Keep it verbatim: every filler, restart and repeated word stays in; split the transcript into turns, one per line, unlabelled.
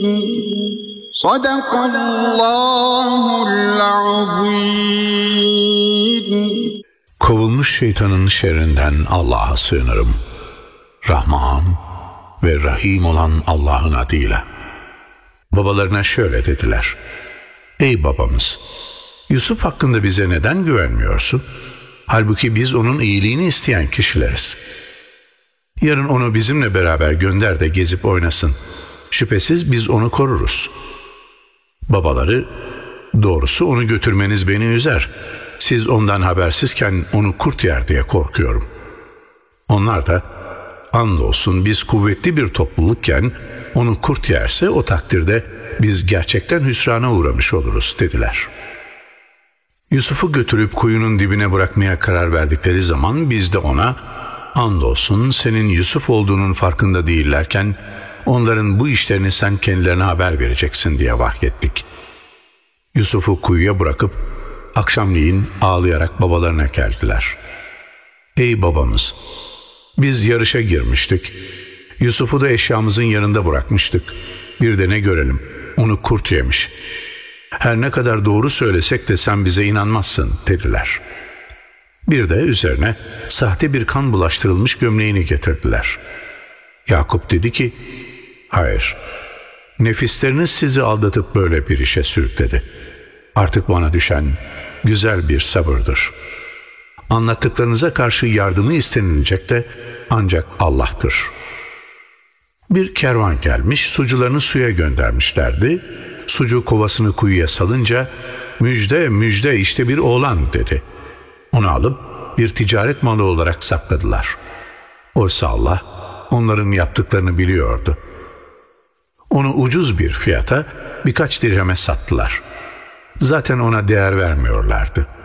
Sadakallahul azim.
Kovulmuş şeytanın şerrinden Allah'a sığınırım. Rahman ve Rahim olan Allah'ın adıyla. Babalarına şöyle dediler: Ey babamız, Yusuf hakkında bize neden güvenmiyorsun? Halbuki biz onun iyiliğini isteyen kişileriz. Yarın onu bizimle beraber gönder de gezip oynasın. Şüphesiz biz onu koruruz. Babaları, doğrusu onu götürmeniz beni üzer. Siz ondan habersizken onu kurt yer diye korkuyorum. Onlar da, andolsun biz kuvvetli bir toplulukken onu kurt yerse o takdirde biz gerçekten hüsrana uğramış oluruz dediler. Yusuf'u götürüp kuyunun dibine bırakmaya karar verdikleri zaman biz de ona, andolsun senin Yusuf olduğunun farkında değillerken onların bu işlerini sen kendilerine haber vereceksin diye vahyettik. Yusuf'u kuyuya bırakıp akşamleyin ağlayarak babalarına geldiler. Ey babamız, biz yarışa girmiştik. Yusuf'u da eşyamızın yanında bırakmıştık. Bir de ne görelim, onu kurt yemiş. Her ne kadar doğru söylesek de sen bize inanmazsın dediler. Bir de üzerine sahte bir kan bulaştırılmış gömleğini getirdiler. Yakup dedi ki, hayır, nefisleriniz sizi aldatıp böyle bir işe sürükledi. Artık bana düşen güzel bir sabırdır. Anlattıklarınıza karşı yardımı istenilecek de ancak Allah'tır. Bir kervan gelmiş, sucularını suya göndermişlerdi. Sucu kovasını kuyuya salınca, müjde müjde işte bir oğlan dedi. Onu alıp bir ticaret malı olarak sakladılar. Oysa Allah onların yaptıklarını biliyordu. Onu ucuz bir fiyata birkaç dirheme sattılar. Zaten ona değer vermiyorlardı.